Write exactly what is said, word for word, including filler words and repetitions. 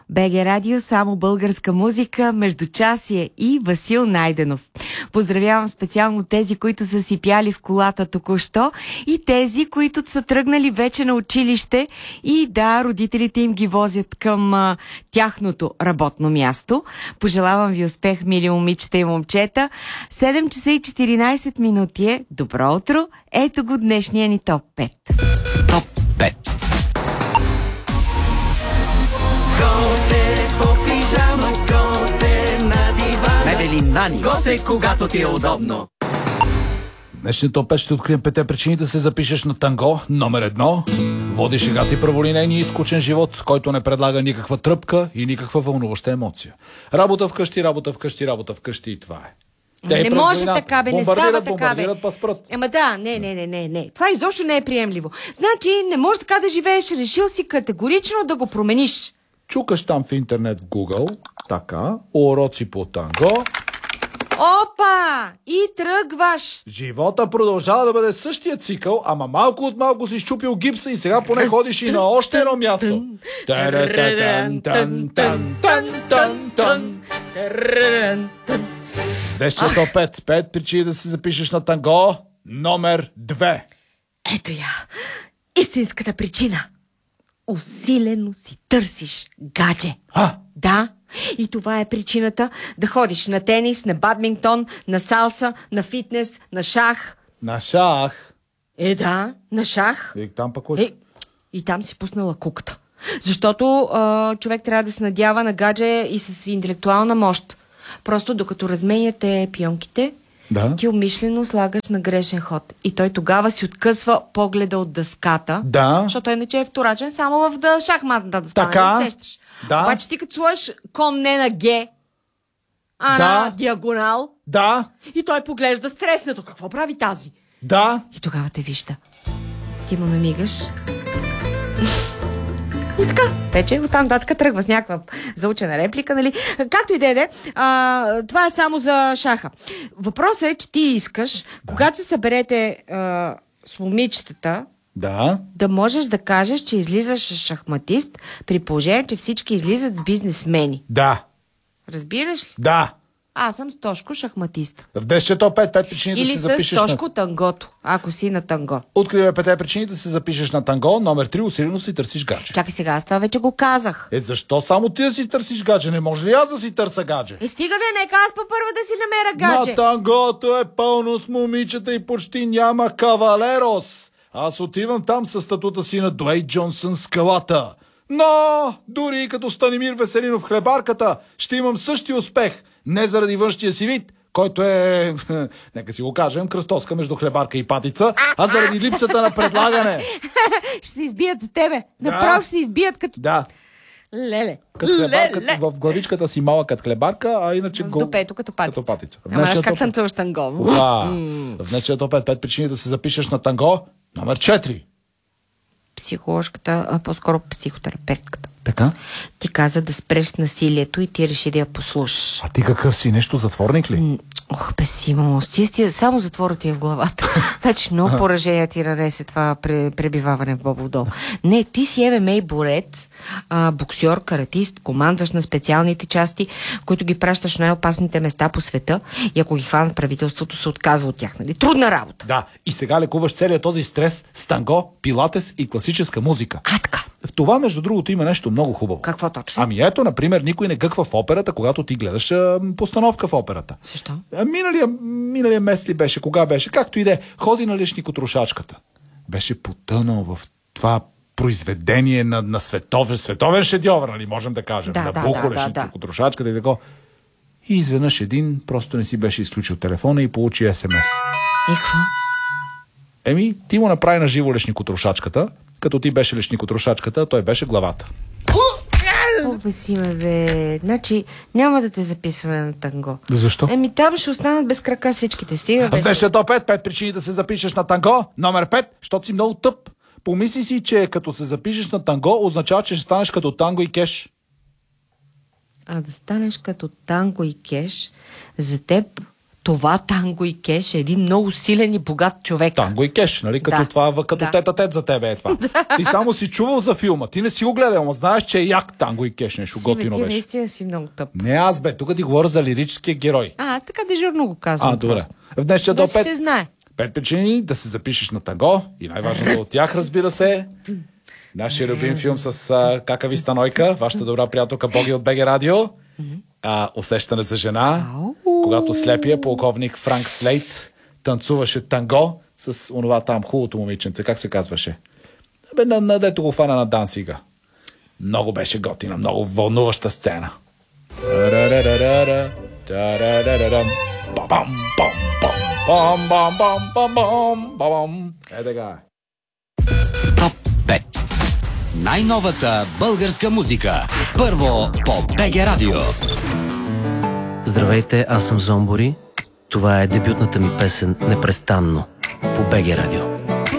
БГ Радио, само българска музика, междучасие и Васил Найденов. Поздравявам специално тези, които са си пяли в колата току-що и тези, които са тръгнали вече на училище и да, родителите им ги возят към а, тяхното работно място. Пожелавам ви успех, мили момичета и момчета. седем часа и четиринайсет минути е. Добро утро! Ето го днешния ни топ пет. Топ пет. Готе по пижама, готе на дивана. Мебели Нани. Готе, когато ти е удобно. Днешния топ пет ще открием пете причини да се запишеш на танго. Номер едно. Води шегата и праволинейния и скучен живот, който не предлага никаква тръпка и никаква вълнуваща емоция. Работа вкъщи, работа вкъщи, работа вкъщи и това е. Те не може така, бе, не става така, бе. Бомбардират, па спрат. Ема да, не, не, не, не, не. Това изобщо не е приемливо. Значи, не може така да живееш, решил си категорично да го промениш. Чукаш там в интернет в Google, така, уроци по танго. Опа! И тръгваш! Живота продължава да бъде същия цикъл, ама малко от малко си щупил гипса и сега поне ходиш и на още едно място. Днешния топ пет. Пет причини да се запишеш на танго. Номер две. Ето я. Истинската причина. Усилено си търсиш гадже. А? Да. И това е причината да ходиш на тенис, на бадминтон, на салса, на фитнес, на шах. На шах. Е, да, на шах. И там пък Е, и там си пуснала куката. Защото а, човек трябва да се надява на гадже и с интелектуална мощ. Просто докато разменяте пионките, да. Ти умишлено слагаш на грешен ход. И той тогава си откъсва погледа от дъската. Да. Защото иначе е вторачен само в да, шахматната дъска. Така. Не сещаш. Да. Обаче ти като сложиш кон не на Г, а да. на диагонал, да. И той поглежда стреснато. Какво прави тази? Да. И тогава те вижда. Ти му намигаш. И така, вече оттам нататък тръгва с някаква заучена реплика, нали? Както и да е, а, това е само за шаха. Въпросът е, че ти искаш, да. Когато се съберете а, с момичетата, да. да можеш да кажеш, че излизаш шахматист, при положение, че всички излизат с бизнесмени. Да. Разбираш ли? Да. Аз съм с Тошко шахматист. В днешния топ пет, пет причини Или да се запишеш на... Или с Тошко тангото, ако си на танго. Откриваме пете причини да се запишеш на танго. Номер три. Усилено си търсиш гадже. Чакай сега, аз това вече го казах. Е, защо само ти да си търсиш гадже? Не може ли аз да си търся гадже? Е, стига да, нека аз по-първо да си намеря гадже. На тангото е пълно с момичета и почти няма кавалерос. Аз отивам там със статута си на Дуейн Джонсън скалата. Но, дори като Станимир Веселинов в хлебарката, ще имам същия успех. Не заради външния си вид, който е, нека си го кажем, кръстоска между хлебарка и патица, а заради липсата на предлагане. Ще се избият за тебе. Да. Направо ще се избият като... Да. Леле. Като хлебарка, Леле. в главичката си малък като хлебарка, а иначе... В го... допето като патица. Като патица. Ама знаеш как танцуваш танго? В днешния топ пет, пет причини да се запишеш на танго. Номер четири. Психоложката, а по-скоро психотерапевтката. Така? Ти каза да спреш с насилието и ти реши да я послушаш. А ти какъв си? Нещо затворник ли? Ох, бе си, мамо, стия, само затвора ти е в главата. Значи много поражения ти нанесе това пребиваване в Бобов дол. Не, ти си Ем Ем Ей борец, а, боксьор, каратист, командваш на специалните части, които ги пращаш на най-опасните места по света и ако ги хванат правителството, се отказва от тях. Нали? Трудна работа. Да, и сега лекуваш целият този стрес с танго, пилатес и класическа музика. А, така. В това, между другото, има нещо много хубаво. Какво точно? Ами ето, например, никой не гъква в операта, когато ти гледаш а, постановка в операта. Защо? А, миналия, миналия месец ли беше, кога беше, както и да е, ходи на Лешникотрошачката. Беше потънал в това произведение на, на световен, световен шедьовър, нали, можем да кажем. Да, на да, Бухо, да, да, Лешникотрошачката и така. И изведнъж един просто не си беше изключил телефона и получи ес ем ес. И какво? Еми, ти му направи на живо Лешникотрошачката, като ти беше Лешникотрошачката, той беше главата. О, бе си ме, бе. Значи, няма да те записваме на танго. Защо? Еми, там ще останат без крака всичките. Стига, В днешния топ пет, пет причини да се запишеш на танго. Номер пет, защото си много тъп. Помисли си, че като се запишеш на танго, означава, че ще станеш като Танго и Кеш. А да станеш като Танго и Кеш, за теб това Танго и Кеш е един много силен и богат човек. Танго и Кеш, нали? Като Да. това, като Да. тета-тет за тебе е това. Ти само си чувал за филма, ти не си го гледал, ама знаеш, че е як Танго и Кеш, нещо Симе, готино ти беше. наистина си много тъп. Не аз бе, тук ти говоря за лирическия герой. А, аз така дежурно го казвам. А, добре. просто. В днешния Да до си пет. се знае. Пет причини да се запишеш на танго и най-важното от тях, разбира се, нашия любим филм с а, Какави Станойка, вашата добра приятелка Боги от БГ Радио, а, Усещане за жена, Ау. когато слепия полковник Франк Слейт танцуваше танго с онова там хубавото момиченце, как се казваше? Бе, на, на дето го фана на Дансига. Много беше готина, много вълнуваща сцена. Та-ра-ра-ра-ра, та-ра-ра-ра-рам. Ба-бам, бам, бам, бам, бам, бам, бам, бам, бам. Е така е. Топ пет. Най-новата българска музика. Първо по БГ Радио. Здравейте, аз съм Зомбори. Това е дебютната ми песен Непрестанно по БГ Радио.